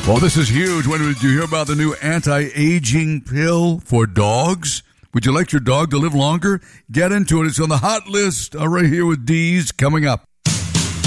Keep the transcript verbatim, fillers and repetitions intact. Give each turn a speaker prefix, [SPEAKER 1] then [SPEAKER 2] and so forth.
[SPEAKER 1] Well, this is huge. When did you hear about the new anti-aging pill for dogs? Would you like your dog to live longer? Get into it. It's on the hot list uh, right here with D's coming up.